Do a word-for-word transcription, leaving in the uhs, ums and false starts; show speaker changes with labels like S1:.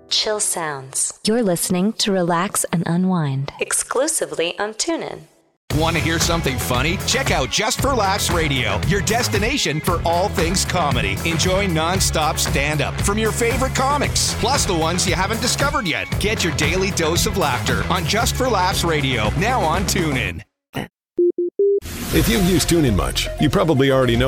S1: chill sounds.
S2: You're listening to Relax and Unwind.
S1: Exclusively on TuneIn.
S3: Want to hear something funny? Check out Just for Laughs Radio, your destination for all things comedy. Enjoy non-stop stand-up from your favorite comics, plus the ones you haven't discovered yet. Get your daily dose of laughter on Just for Laughs Radio, now on TuneIn.
S4: If you've used TuneIn much, you probably already know